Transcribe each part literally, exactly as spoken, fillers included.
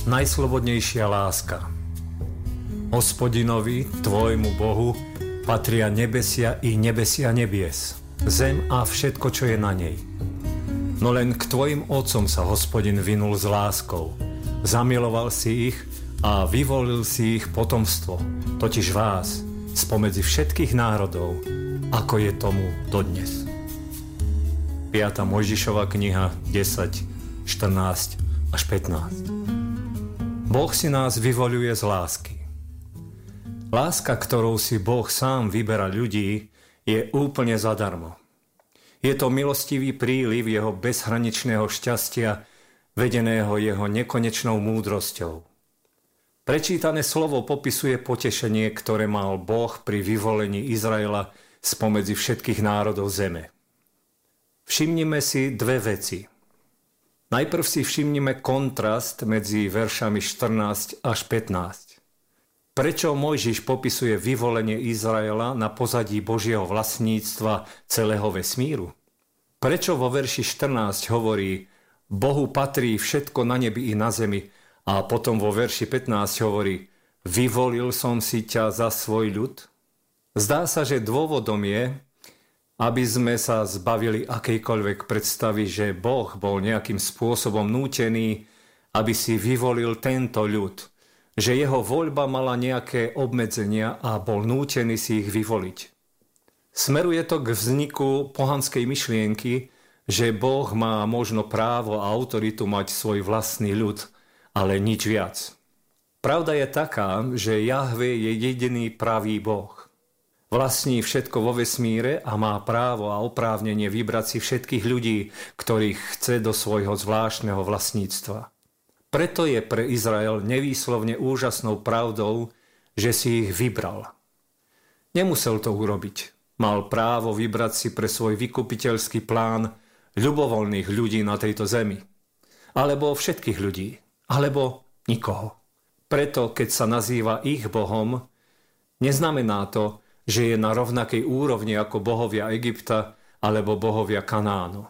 najslobodnejšia láska. Hospodinovi, tvojmu Bohu, patria nebesia i nebesia nebies, zem a všetko, čo je na nej. No len k tvojim otcom sa Hospodin vinul s láskou. Zamiloval si ich a vyvolil si ich potomstvo, totiž vás, spomedzi všetkých národov, ako je tomu dodnes. piata Mojžišova kniha desať, štrnásť až pätnásť. Boh si nás vyvoľuje z lásky. Láska, ktorou si Boh sám vyberá ľudí, je úplne zadarmo. Je to milostivý príliv jeho bezhraničného šťastia, vedeného jeho nekonečnou múdrosťou. Prečítané slovo popisuje potešenie, ktoré mal Boh pri vyvolení Izraela spomedzi všetkých národov zeme. Všimnime si dve veci. Najprv si všimnime kontrast medzi veršami štrnásť až pätnásť. Prečo Mojžiš popisuje vyvolenie Izraela na pozadí Božieho vlastníctva celého vesmíru? Prečo vo verši štrnásť hovorí Bohu patrí všetko na nebi i na zemi a potom vo verši pätnásť hovorí vyvolil som si ťa za svoj ľud? Zdá sa, že dôvodom je, aby sme sa zbavili akejkoľvek predstavy, že Boh bol nejakým spôsobom nútený, aby si vyvolil tento ľud, že jeho voľba mala nejaké obmedzenia a bol nútený si ich vyvoliť. Smeruje to k vzniku pohanskej myšlienky, že Boh má možno právo a autoritu mať svoj vlastný ľud, ale nič viac. Pravda je taká, že Jahve je jediný pravý Boh. Vlastní všetko vo vesmíre a má právo a oprávnenie vybrať si všetkých ľudí, ktorých chce do svojho zvláštneho vlastníctva. Preto je pre Izrael nevýslovne úžasnou pravdou, že si ich vybral. Nemusel to urobiť. Mal právo vybrať si pre svoj vykupiteľský plán ľubovoľných ľudí na tejto zemi. Alebo všetkých ľudí. Alebo nikoho. Preto, keď sa nazýva ich Bohom, neznamená to, že je na rovnakej úrovni ako bohovia Egypta alebo bohovia Kanánu.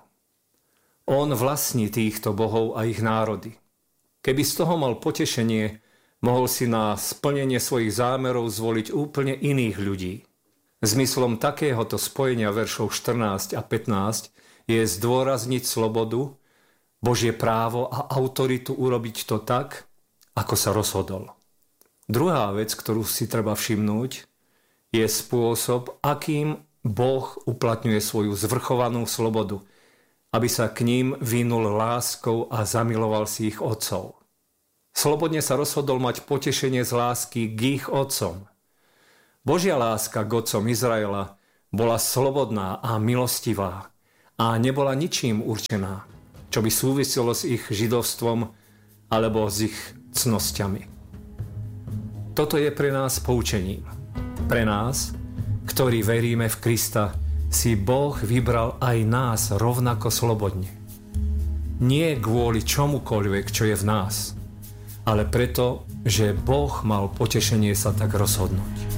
On vlastní týchto bohov a ich národy. Keby z toho mal potešenie, mohol si na splnenie svojich zámerov zvoliť úplne iných ľudí. Zmyslom takéhoto spojenia veršov štrnásť a pätnásť je zdôrazniť slobodu, Božie právo a autoritu urobiť to tak, ako sa rozhodol. Druhá vec, ktorú si treba všimnúť, je spôsob, akým Boh uplatňuje svoju zvrchovanú slobodu, aby sa k ním vinul láskou a zamiloval si ich otcov. Slobodne sa rozhodol mať potešenie z lásky k ich otcom. Božia láska k otcom Izraela bola slobodná a milostivá a nebola ničím určená, čo by súviselo s ich židovstvom alebo s ich cnosťami. Toto je pre nás poučením. Pre nás, ktorí veríme v Krista, si Boh vybral aj nás rovnako slobodne. Nie kvôli čomukoľvek, čo je v nás, ale preto, že Boh mal potešenie sa tak rozhodnúť.